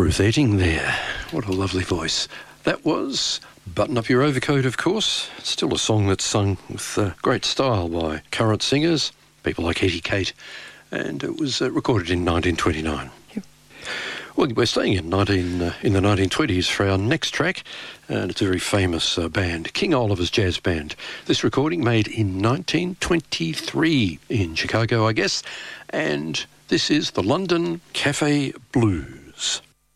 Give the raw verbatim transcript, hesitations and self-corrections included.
Ruth Etting there. What a lovely voice. That was Button Up Your Overcoat, of course. Still a song that's sung with uh, great style by current singers, people like Hetty Kate, and it was uh, recorded in nineteen twenty-nine. Yep. Well, we're staying in nineteen uh, in the nineteen twenties for our next track, and it's a very famous uh, band, King Oliver's Jazz Band. This recording made in nineteen twenty-three in Chicago, I guess, and this is the London Cafe Blues.